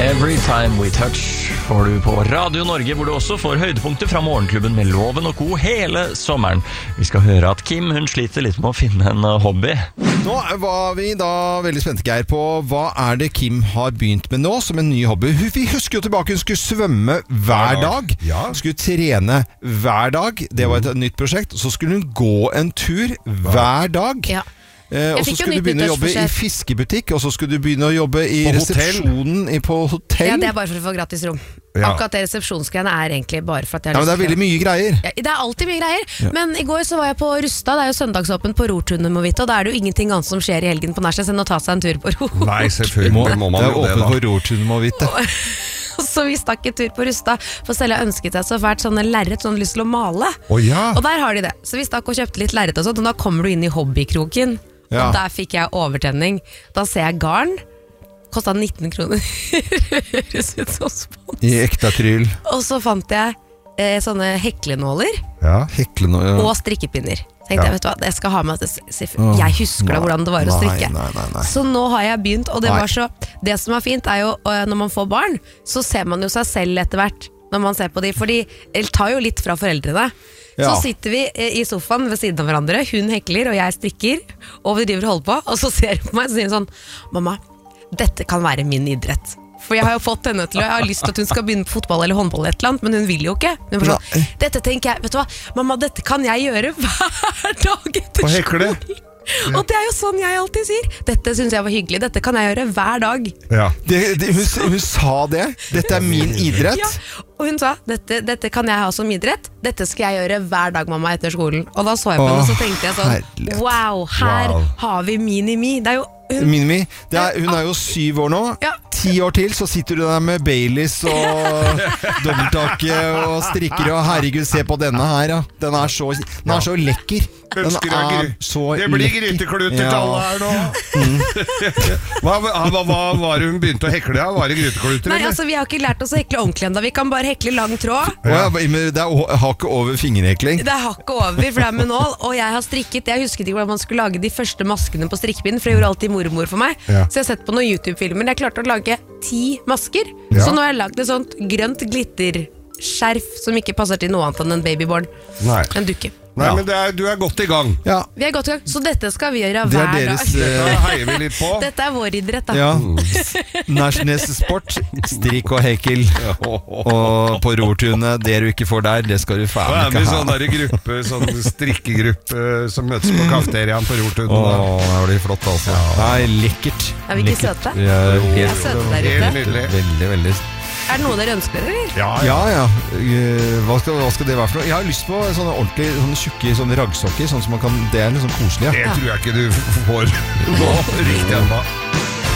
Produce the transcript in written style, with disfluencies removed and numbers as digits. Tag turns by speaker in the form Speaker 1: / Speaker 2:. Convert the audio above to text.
Speaker 1: Every Time We Touch får du på Radio Norge, hvor du også får høydepunkter fra morgenklubben med Loven og Co. hele sommeren. Vi skal høre at Kim, hun sliter litt med å finne en hobby.
Speaker 2: Nå var vi da veldig spente, Geir, på hva er det Kim har begynt med nå som en ny hobby. Vi husker jo tilbake, hun skulle svømme hver dag.
Speaker 3: Ja.
Speaker 2: Skulle trene hver dag. Det var et nytt prosjekt. Så skulle hun gå en tur hver dag.
Speaker 4: Ja.
Speaker 2: Og så skulle du begynne å jobbe i fiskebutikk, og så skulle du begynne å jobbe i resepsjonen på hotell.
Speaker 4: Ja, det er bare for å få gratis rom.
Speaker 3: Ja.
Speaker 4: Akkurat det resepsjonsgreiene er egentlig bare for at jeg har
Speaker 2: Ja, men det er veldig mye greier.
Speaker 4: Ja, det er alltid mye greier. Men i går så var jeg på Rusta. Det er jo søndagsåpen på Rortunet, må vite, og da er det jo ingenting annet som skjer i helgen på Nærsnes enn å ta seg en tur på Ro.
Speaker 3: Nei, selvfølgelig må man
Speaker 2: Det er
Speaker 3: jo det
Speaker 2: åpent
Speaker 3: da.
Speaker 2: på Rortunet, må vite.
Speaker 4: Så vi stakk en tur på Rusta, for Stella ønsket seg så fælt sånne lerret, sånn lyst til å male.
Speaker 3: Ja.
Speaker 4: Og der har de det. Så vi stakk og kjøpte litt lerret og sånt, og da kommer du inn i hobbykroken.
Speaker 2: Ja.
Speaker 4: Og der fikk jeg overtenning. Da ser jeg garn. Kostet 19 kroner. Høres ut som spons.
Speaker 2: I ekte akryl.
Speaker 4: Og så fant jeg sånne heklenåler
Speaker 3: Ja.
Speaker 4: og strikkepinner. Tenkte jeg, vet du hva, jeg skal ha med at jeg husker da hvordan det var å strikke.
Speaker 2: Nei.
Speaker 4: Så nå har jeg begynt, og det som er fint er jo, når man får barn, så ser man jo seg selv etter hvert når man ser på de, for de tar jo litt fra foreldrene.
Speaker 2: Ja.
Speaker 4: Så sitter vi i sofaen ved siden av hverandre, hun hekler og jeg strikker, og vi driver og holder på, og så ser hun på meg og sier sånn, mamma, dette kan være min idrett. For jeg har jo fått henne til, og jeg har lyst til at hun skal begynne på fotball eller håndball eller et eller annet, men hun vil jo ikke. Hun bare sånn, dette tenker jeg, vet du hva, mamma, dette kan jeg gjøre hver dag etter
Speaker 3: På hekle?
Speaker 4: skolen. Og det er jo sånn jeg alltid sier. Dette synes jeg var hyggelig, dette kan jeg gjøre hver dag.
Speaker 3: Ja.
Speaker 2: Hun sa det. Dette er min idrett.
Speaker 4: Ja, og hun sa, dette kan jeg ha som idrett. Dette skal jeg gjøre hver dag, mamma, etter skolen. Og da så jeg på henne, og så tenkte jeg sånn,
Speaker 2: herlighet.
Speaker 4: wow, her har vi Minimi. Det er jo
Speaker 2: Minimi. Hun er jo 7 år nå.
Speaker 4: Ja.
Speaker 2: 10 år til, så sitter du der med Baileys og dobbelttakke og strikker, og herregud, se på denne her, ja. Den er så lekker. Den er så
Speaker 3: Det blir
Speaker 2: lekker.
Speaker 3: grytekluter til alle her nå. Hva var det hun begynte å hekle? Ja? Var det grytekluter?
Speaker 4: Nei, altså vi har ikke lært oss å hekle ordentlig enda. Vi kan bare hekle lang tråd.
Speaker 2: Men det er hakket over fingerhekling.
Speaker 4: Det er hakket over, for det er med nål. Og jeg har strikket, jeg husket ikke hvordan man skulle lage de første maskene på strikkepinn, for det gjorde alltid mormor for meg.
Speaker 3: Ja.
Speaker 4: Så jeg har sett på noen YouTube-filmer. Jeg klarte å lage 10 masker.
Speaker 3: Ja.
Speaker 4: Så nå har jeg lagd et sånt grønt glitterskjerf som ikke passer til noe annet enn en babyborn.
Speaker 3: Nei.
Speaker 4: En dukke.
Speaker 3: Nei, men du er godt i gang.
Speaker 2: Ja.
Speaker 4: Vi er godt i gang, så dette skal vi gjøre
Speaker 2: Det er
Speaker 4: hver
Speaker 2: deres
Speaker 4: dag.
Speaker 3: Da heier vi litt på.
Speaker 4: Dette er vår idrett, da.
Speaker 2: ja. Nærsnes sport, strikk og hekel. Og på Rortunet, det du ikke får der, det skal du
Speaker 3: Da
Speaker 2: faen
Speaker 3: er vi
Speaker 2: ikke
Speaker 3: sånn
Speaker 2: ha.
Speaker 3: der gruppe, sånn strikkegruppe som møtes på kafeteriaen på Rortunet.
Speaker 2: Det blir flott, altså. Nei, lekkert.
Speaker 4: Er vi ikke
Speaker 2: Lekkert.
Speaker 4: søte?
Speaker 2: Vi er
Speaker 4: Vi er
Speaker 2: helt,
Speaker 4: søte der
Speaker 3: Helt
Speaker 4: ute.
Speaker 3: nydelig.
Speaker 2: veldig, veldig.
Speaker 4: Er det noe dere ønsker dere, eller?
Speaker 2: Ja. Hva skal det være for noe? Jeg har lyst på sånne ordentlig, sånne tjukke sånne raggsokker, sånn som man kan, det er litt sånn koselig, ja.
Speaker 3: Det tror jeg ikke du får nå riktig ennå.